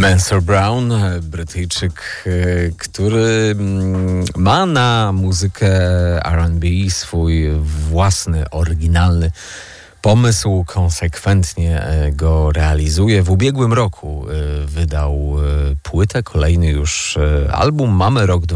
Mansur Brown, Brytyjczyk, który ma na muzykę R&B swój własny, oryginalny pomysł, konsekwentnie go realizuje. W ubiegłym roku wydał płytę, kolejny już album. Mamy rok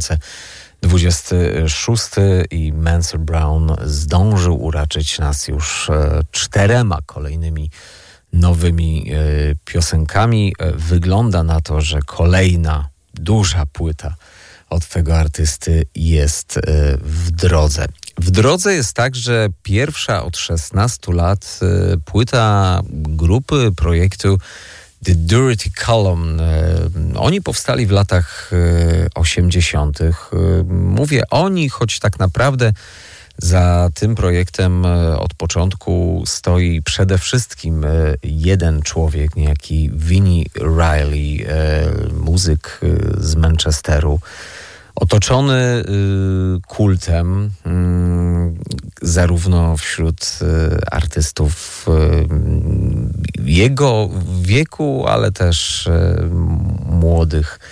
2026 i Mansur Brown zdążył uraczyć nas już 4 kolejnymi nowymi piosenkami. Wygląda na to, że kolejna duża płyta od tego artysty jest w drodze. W drodze jest także pierwsza od 16 lat płyta grupy, projektu The Dirty Column. Oni powstali w latach 80. Mówię oni, choć tak naprawdę za tym projektem od początku stoi przede wszystkim jeden człowiek, niejaki Vinnie Riley, muzyk z Manchesteru, otoczony kultem zarówno wśród artystów jego wieku, ale też młodych,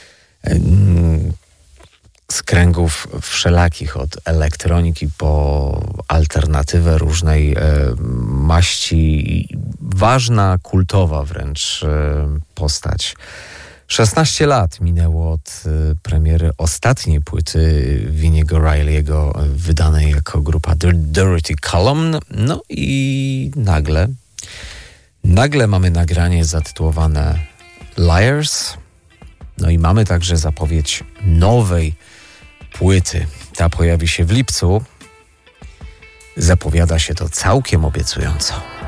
z kręgów wszelakich, od elektroniki po alternatywę różnej maści. Ważna, kultowa wręcz postać. 16 lat minęło od premiery ostatniej płyty Vinniego Riley'ego, wydanej jako grupa The Dirty Column. No i nagle mamy nagranie zatytułowane Liars. No i mamy także zapowiedź nowej płyty. Ta pojawi się w lipcu. Zapowiada się to całkiem obiecująco.